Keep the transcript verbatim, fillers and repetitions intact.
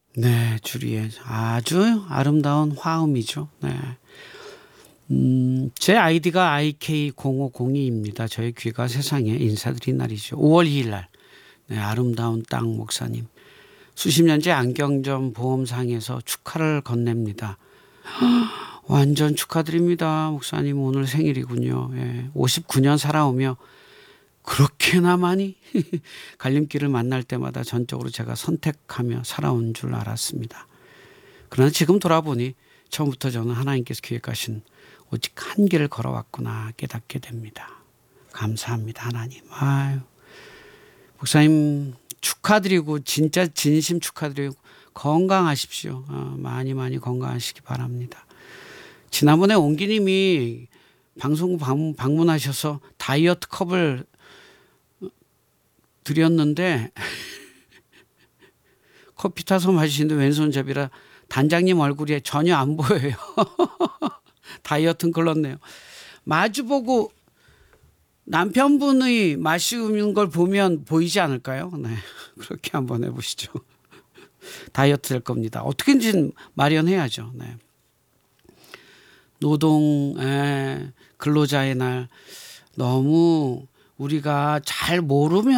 네, 주리의 아주 아름다운 화음이죠. 네. 음, 제 아이디가 아이케이 공오공이입니다. 저의 귀가 세상에 인사드린 날이죠. 오월 이일 날. 네, 아름다운 땅 목사님. 수십 년째 안경점 보험상에서 축하를 건넵니다. 완전 축하드립니다. 목사님 오늘 생일이군요. 예, 오십구 년 살아오며 그렇게나 많이 갈림길을 만날 때마다 전적으로 제가 선택하며 살아온 줄 알았습니다. 그러나 지금 돌아보니 처음부터 저는 하나님께서 기획하신 오직 한 길을 걸어왔구나 깨닫게 됩니다. 감사합니다 하나님. 아유, 목사님 축하드리고 진짜 진심 축하드리고 건강하십시오. 어, 많이 많이 건강하시기 바랍니다. 지난번에 옹기님이 방송국 방문, 방문하셔서 다이어트 컵을 드렸는데 커피 타서 마시는데 왼손잡이라 단장님 얼굴이 전혀 안 보여요. 다이어트는 글렀네요. 마주보고 남편분의 마시는 걸 보면 보이지 않을까요? 네, 그렇게 한번 해보시죠. 다이어트 될 겁니다. 어떻게든 마련해야죠. 네. 노동 에, 근로자의 날 너무 우리가 잘 모르면